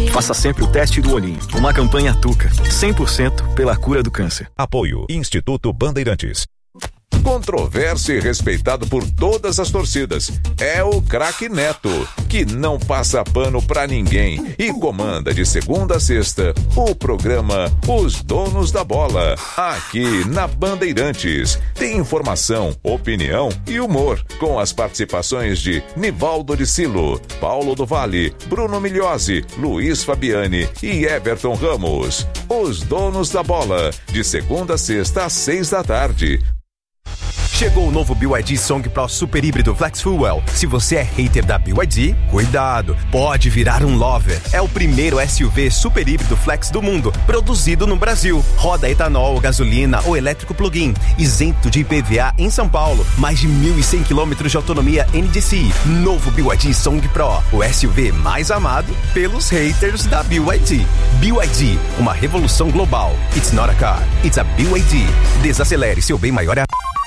Faça sempre o teste do olhinho. Uma campanha Tuca, 100% pela cura do câncer. Apoio Instituto Bandeirantes. Controverso e respeitado por todas as torcidas. É o craque Neto, que não passa pano pra ninguém e comanda de segunda a sexta o programa Os Donos da Bola, aqui na Bandeirantes. Tem informação, opinião e humor, com as participações de Nivaldo de Silo, Paulo do Vale, Bruno Migliosi, Luiz Fabiani e Everton Ramos. Os Donos da Bola, de segunda a sexta às 6 da tarde. Chegou o novo BYD Song Pro Super Híbrido Flex Fuel. Se você é hater da BYD, cuidado, pode virar um lover. É o primeiro SUV super híbrido flex do mundo, produzido no Brasil. Roda etanol, gasolina ou elétrico plug-in, isento de IPVA em São Paulo. Mais de 1.100 km de autonomia NDCi. Novo BYD Song Pro, o SUV mais amado pelos haters da BYD. BYD, uma revolução global. It's not a car, it's a BYD. Desacelere, seu bem maior é a...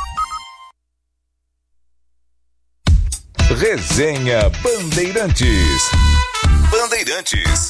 Resenha Bandeirantes. Bandeirantes.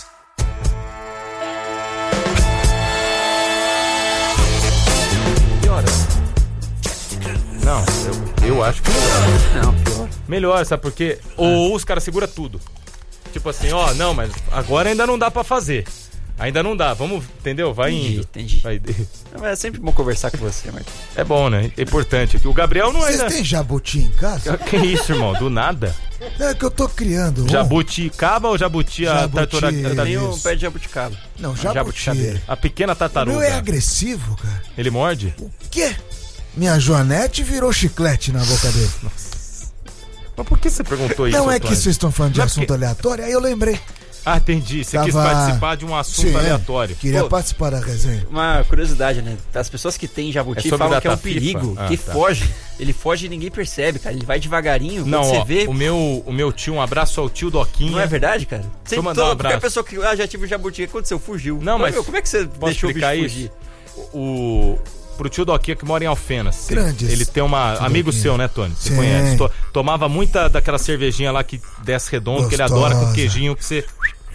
Que horas? Não, eu acho que melhor. Não, pior. Melhor, sabe por quê? Ou os caras seguram tudo. Tipo assim, ó, não, mas agora ainda não dá pra fazer. Ainda não dá, vamos, entendeu? Vai indo. Entendi. Vai... É sempre bom conversar com você, Marcos. É bom, né? É importante. O Gabriel não é. Vocês têm jabuti em casa? Que isso, irmão? Do nada? É que eu tô criando. Jabuticaba ou jabuti a tartaruga? Tem um pé de jabuticaba. Não, jabuti. A pequena tartaruga. O meu é agressivo, cara. Ele morde? O quê? Minha Joanete virou chiclete na boca dele. Nossa. Mas por que você perguntou isso? Não é Antônio? que vocês estão falando de Não é assunto porque... aleatório, aí eu lembrei. Ah, entendi. Você quis participar de um assunto aleatório. Queria participar da resenha. Uma curiosidade, né? As pessoas que têm jabuti falam que é um perigo, que foge. Ele foge e ninguém percebe, cara. Ele vai devagarinho, não, quando ó, você vê... O meu tio, um abraço ao tio Doquinha. Não é verdade, cara? Deixa eu mandar um abraço. Qualquer pessoa que já tive o jabuti, o que aconteceu? Fugiu. Não, mas... Como é que você deixou o bicho fugir? Pro tio Doquinha que mora em Alfenas. Grandes. Ele tem uma... Amigo seu, né, Tony? Você conhece. Tomava muita daquela cervejinha lá que desce redondo, que ele adora, com queijinho que você...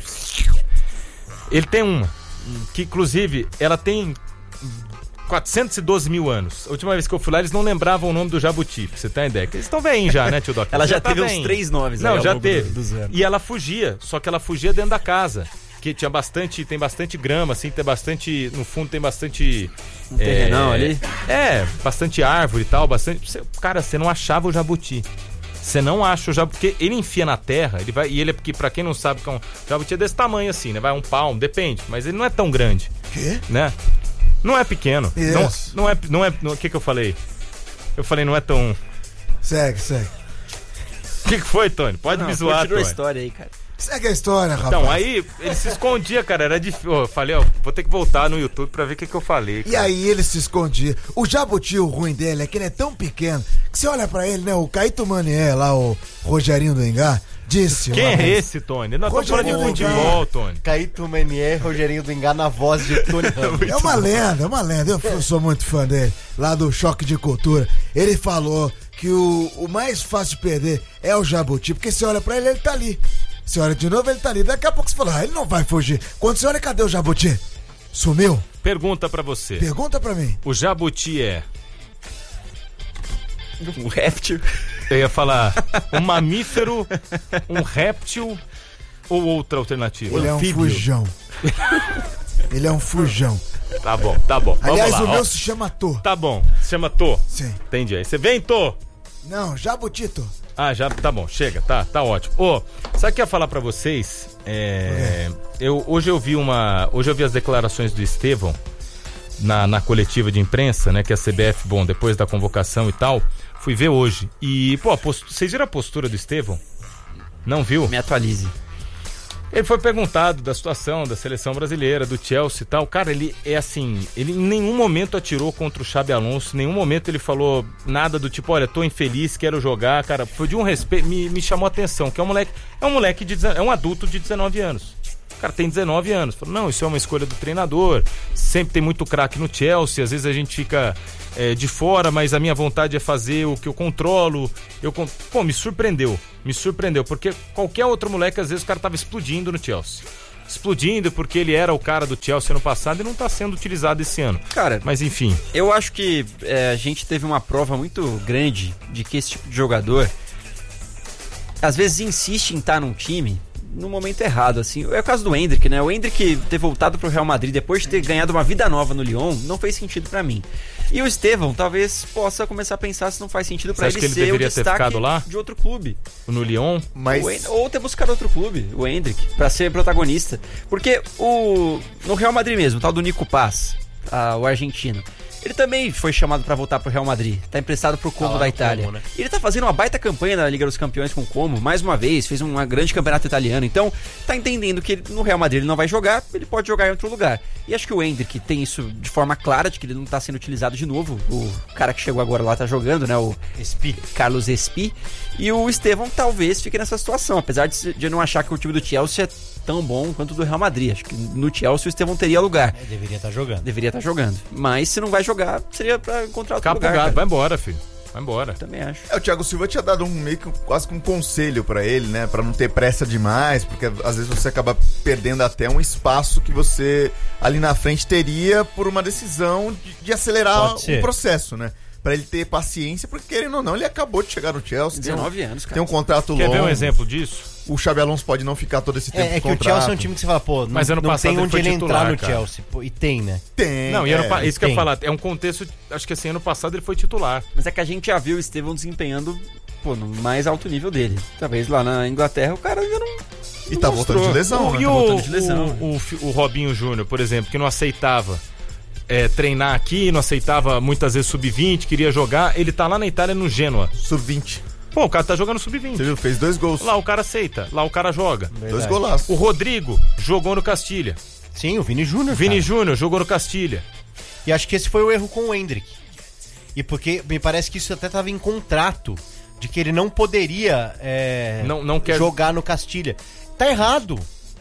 Ele tem uma, que inclusive, ela tem 412 mil anos. A última vez que eu fui lá, eles não lembravam o nome do jabuti, pra você ter uma ideia. Eles estão velhinhos já, né, tio Doc? Ela já teve uns 3 nomes. Não, já teve. E ela fugia, só que ela fugia dentro da casa. Que tinha tem bastante grama, assim, tem bastante... No fundo tem bastante... Um terrenão ali? Bastante árvore e tal, Cara, você não achava o jabuti. Você não acha o jabuti, porque ele enfia na terra, ele vai, e ele é porque, pra quem não sabe, o jabuti é desse tamanho assim, né? Vai um palmo, depende, mas ele não é tão grande. Quê? Né? Não é pequeno. Yes. Não é. O que eu falei? Eu falei, não é tão. Segue. O que foi, Tony? Pode me zoar, Tony. A história aí, cara. Segue a história, rapaz. Então, aí ele se escondia, cara, era difícil. Eu falei, vou ter que voltar no YouTube pra ver o que eu falei, cara. E aí ele se escondia. O jabuti, o ruim dele é que ele é tão pequeno que você olha pra ele, né? O Caíto Manier lá, o Rogerinho do Engar, disse... Quem é esse, Tony? Nós estamos falando de futebol, Tony. Caíto Manier, Rogerinho do Engar na voz de Tony Ramos. É uma lenda. Eu sou muito fã dele, lá do Choque de Cultura. Ele falou que o mais fácil de perder é o jabuti, porque você olha pra ele, ele tá ali. Você olha de novo, ele tá ali. Daqui a pouco você fala, ele não vai fugir. Quando você olha, cadê o jabuti? Sumiu? Pergunta pra você. Pergunta pra mim. O jabuti é... Um réptil. Eu ia falar um mamífero, um réptil ou outra alternativa? Ele é um fujão. Ele é um fujão. Tá bom. Aliás, vamos lá, o meu se chama Tô. Tá bom. Se chama Tô? Sim. Entendi. Aí você vem, Tô? Não, Jabutito. Ah, já, tá bom, chega, tá ótimo. Sabe o que eu ia falar pra vocês? Hoje eu vi as declarações do Estevão na coletiva de imprensa, né, que a CBF, depois da convocação e tal, fui ver hoje. E, vocês viram a postura do Estevão? Não viu? Me atualize. Ele foi perguntado da situação da seleção brasileira, do Chelsea e tal. Cara, ele é assim, ele em nenhum momento atirou contra o Xabi Alonso, em nenhum momento ele falou nada do tipo, olha, tô infeliz, quero jogar, cara. Foi de um respeito, me chamou a atenção, que é um adulto de 19 anos. O cara tem 19 anos. Falou, não, isso é uma escolha do treinador, sempre tem muito craque no Chelsea, às vezes a gente fica de fora, mas a minha vontade é fazer o que eu controlo. Me surpreendeu, porque qualquer outro moleque, às vezes o cara tava explodindo no Chelsea. explodindo porque ele era o cara do Chelsea no passado e não tá sendo utilizado esse ano. Cara, mas enfim. Eu acho que a gente teve uma prova muito grande de que esse tipo de jogador às vezes insiste em estar num time no momento errado, assim. É o caso do Endrick, né? O Endrick ter voltado pro Real Madrid depois de ter ganhado uma vida nova no Lyon não fez sentido pra mim. E o Estevão talvez possa começar a pensar se não faz sentido pra ele ser o destaque de outro clube. No Lyon? Ou ter buscado outro clube, o Endrick, pra ser protagonista. Porque no Real Madrid mesmo, o tal do Nico Paz, o argentino, ele também foi chamado pra voltar pro Real Madrid. Tá emprestado pro Como da Itália. Como, né? Ele tá fazendo uma baita campanha na Liga dos Campeões com o Como, mais uma vez, fez um grande campeonato italiano. Então, tá entendendo que ele, no Real Madrid ele não vai jogar, ele pode jogar em outro lugar. E acho que o Endrick tem isso de forma clara, de que ele não tá sendo utilizado de novo. O cara que chegou agora lá tá jogando, né? O Carlos Espí. E o Estevão talvez fique nessa situação, apesar de eu não achar que o time do Chelsea é tão bom quanto o do Real Madrid. Acho que no Chelsea o Estevão teria lugar. Deveria estar jogando. Deveria estar jogando. Mas se não vai jogar, seria pra encontrar outro lugar. Gado, vai embora, filho. Vai embora. Também acho. O Thiago Silva tinha dado meio que quase que um conselho pra ele, né? Pra não ter pressa demais, porque às vezes você acaba perdendo até um espaço que você ali na frente teria por uma decisão de acelerar o processo, né? Pra ele ter paciência, porque querendo ou não, ele acabou de chegar no Chelsea. 19 anos, cara. Tem um contrato longo. Quer ver um exemplo disso? O Xabi Alonso pode não ficar todo esse tempo de contrato. É que o Chelsea é um time que você fala, pô, mas ano não passado tem onde ele titular, entrar no cara. Chelsea. Pô, e tem, né? Tem. Não, e isso que eu ia falar, é um contexto, acho que assim, ano passado ele foi titular. Mas é que a gente já viu o Estevão desempenhando, pô, no mais alto nível dele. Talvez lá na Inglaterra o cara ainda não... E tá voltando de lesão, né? E o Robinho Júnior, por exemplo, que não aceitava treinar aqui, não aceitava muitas vezes sub-20, queria jogar, ele tá lá na Itália no Genoa. Sub-20. Pô, o cara tá jogando sub-20. Você viu? Fez 2 gols. Lá o cara aceita, lá o cara joga. Verdade. 2 golaços. O Rodrigo jogou no Castilha. Sim, o Vini Júnior. Vini Júnior jogou no Castilha. E acho que esse foi o erro com o Endrick. E porque me parece que isso até tava em contrato, de que ele não poderia não quer jogar no Castilha. Tá errado.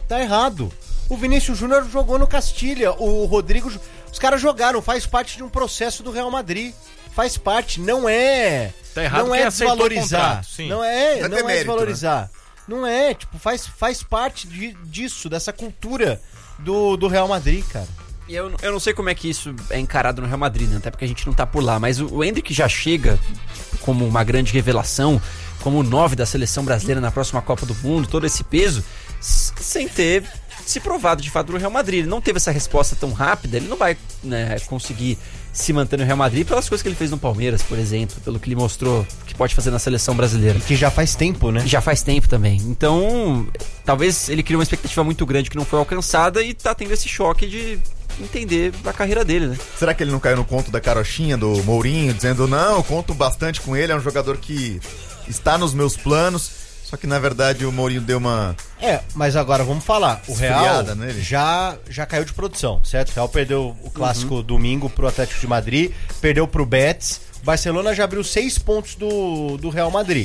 O Vinícius Júnior jogou no Castilha, o Rodrigo... Os caras jogaram, faz parte de um processo do Real Madrid. Faz parte, não é... Tá errado, não é desvalorizar. Contrato, não é mérito, desvalorizar. Né? Não é, tipo, faz parte disso, dessa cultura do Real Madrid, cara. E eu não sei como é que isso é encarado no Real Madrid, né? Até porque a gente não tá por lá. Mas o Endrick já chega como uma grande revelação, como o 9 da seleção brasileira na próxima Copa do Mundo, todo esse peso, sem ter se provado de fato no Real Madrid. Ele não teve essa resposta tão rápida, ele não vai, né, conseguir se manter no Real Madrid pelas coisas que ele fez no Palmeiras, por exemplo, pelo que ele mostrou que pode fazer na seleção brasileira. E que já faz tempo, né? Já faz tempo também. Então, talvez ele criou uma expectativa muito grande que não foi alcançada e tá tendo esse choque de entender a carreira dele, né? Será que ele não caiu no conto da carochinha do Mourinho, dizendo, não, eu conto bastante com ele, é um jogador que está nos meus planos, só que na verdade o Mourinho deu uma... mas agora vamos falar, o Real nele. já caiu de produção, certo? O Real perdeu o clássico domingo pro Atlético de Madrid, perdeu pro Betis, o Barcelona já abriu 6 pontos do Real Madrid.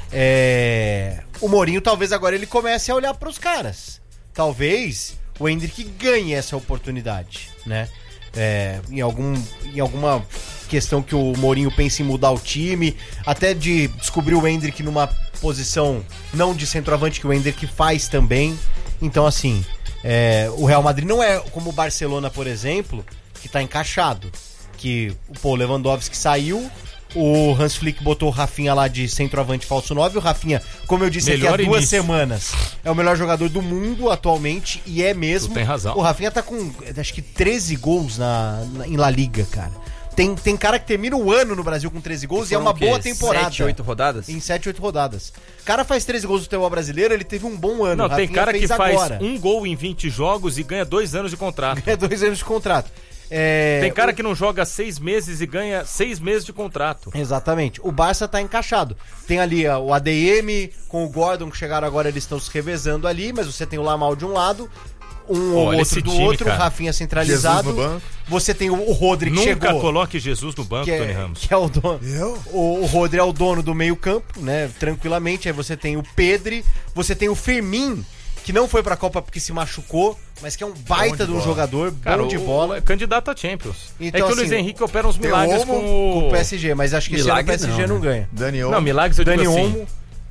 O Mourinho talvez agora ele comece a olhar pros caras, talvez o Endrick ganhe essa oportunidade, né? Em alguma questão que o Mourinho pense em mudar o time, até de descobrir o Endrick numa posição não de centroavante, que o Endrick faz também. Então, assim, o Real Madrid não é como o Barcelona, por exemplo, que tá encaixado. Que o Lewandowski saiu, o Hans Flick botou o Rafinha lá de centroavante falso 9. O Rafinha, como eu disse aqui há 2 semanas, é o melhor jogador do mundo atualmente, e é mesmo. Tu tem razão. O Rafinha tá com, acho que 13 gols em La Liga, cara. Tem cara que termina o ano no Brasil com 13 gols e é uma boa temporada. 7, 8 rodadas? Em 7, 8 rodadas. O cara faz 13 gols no futebol brasileiro, ele teve um bom ano. Não, tem cara que faz um gol em 20 jogos e ganha 2 anos de contrato. Ganha 2 anos de contrato. Tem cara que não joga 6 meses e ganha 6 meses de contrato. Exatamente. O Barça tá encaixado. Tem ali o ADM com o Gordon, que chegaram agora, eles estão se revezando ali, mas você tem o Lamal de um lado, ou outro do outro, cara. O Rafinha centralizado. Jesus no banco. Você tem o Rodri que chegou. Nunca coloque Jesus no banco, Tony Ramos. Que é o dono. O Rodri é o dono do meio campo, né? Tranquilamente. Aí você tem o Pedri, você tem o Firmin, que não foi pra Copa porque se machucou, mas que é um baita de um jogador, cara, bom de bola. Candidato a Champions. Então, é que o Luiz Henrique opera uns milagres com o PSG, mas acho que esse ano o PSG não ganha. Dani Olmo. Não, milagres eu digo Dani assim. Olmo,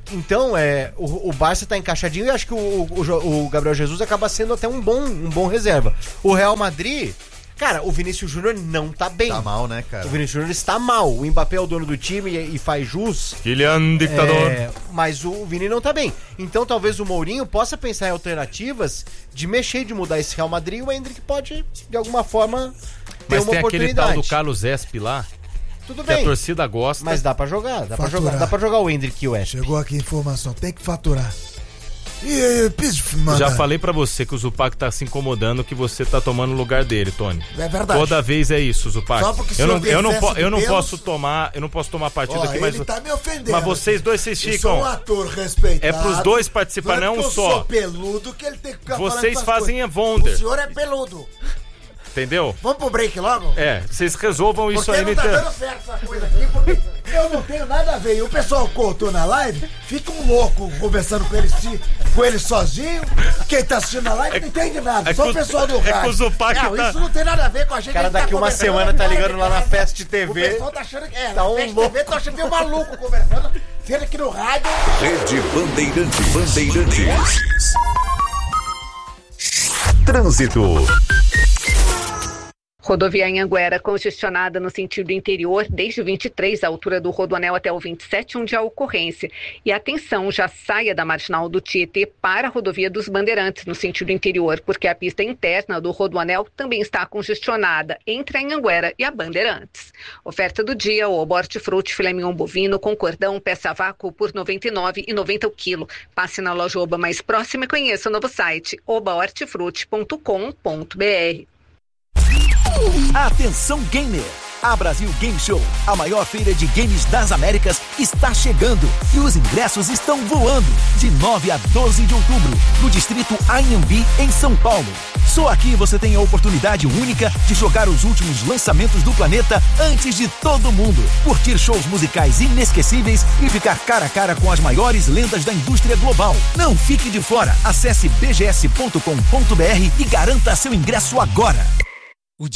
Então, o Barça tá encaixadinho e acho que o Gabriel Jesus acaba sendo até um bom reserva. O Real Madrid, cara, o Vinícius Júnior não tá bem. Tá mal, né, cara? O Vinícius Júnior está mal. O Mbappé é o dono do time e faz jus. Kylian Dictador. Mas o Vini não tá bem. Então talvez o Mourinho possa pensar em alternativas de mexer, de mudar esse Real Madrid. E o Endrick pode, de alguma forma, ter Mas uma tem aquele oportunidade. tal do Carlos Esp lá, Tudo que a bem, torcida gosta. mas dá pra jogar. Dá Faturar. pra jogar o Endrick e o Esp. Chegou aqui a informação, tem que faturar. E manda. Já falei pra você que o Zupac tá se incomodando que você tá tomando o lugar dele, Tony. É verdade. Toda vez é isso, Zupac. Só porque Eu não Deus, posso tomar partido aqui, mas ele tá me ofendendo. mas vocês dois vocês Eu ficam. sou um ator respeitado. É pros dois participar, não é um eu só. sou peludo que ele tem que ficar falando Vocês essas fazem coisas. a Wonder. O senhor é peludo. Entendeu? Vamos pro break logo? Vocês resolvam isso Porque aí. não tá dando certo essa coisa aqui, porque eu não tenho nada a ver. E o pessoal cortou na live, fica um louco conversando com ele sozinho. Quem tá assistindo a live não entende nada. Só o pessoal do rádio. É que o Zupac Não, tá... isso não tem nada a ver com a gente. O cara a gente daqui tá uma conversando semana tá na ligando lá na casa. Festa O TV. pessoal tá achando que Tá na um Festa louco. TV, tá achando que é um maluco conversando. Sendo aqui no rádio. Rede Bandeirantes. Trânsito. Rodovia Anhanguera congestionada no sentido interior desde o 23, à altura do Rodoanel, até o 27, onde há ocorrência. E atenção, já saia da Marginal do Tietê para a Rodovia dos Bandeirantes, no sentido interior, porque a pista interna do Rodoanel também está congestionada entre a Anhanguera e a Bandeirantes. Oferta do dia, o Hortifruti filé mignon bovino com cordão peça a vácuo por R$ 99,90 o quilo. Passe na loja Oba mais próxima e conheça o novo site obahortifruti.com.br. Atenção gamer! A Brasil Game Show, a maior feira de games das Américas, está chegando e os ingressos estão voando. De 9 a 12 de outubro, no distrito Anhembi, em São Paulo. Só aqui você tem a oportunidade única de jogar os últimos lançamentos do planeta antes de todo mundo. Curtir shows musicais inesquecíveis e ficar cara a cara com as maiores lendas da indústria global. Não fique de fora. Acesse bgs.com.br e garanta seu ingresso agora.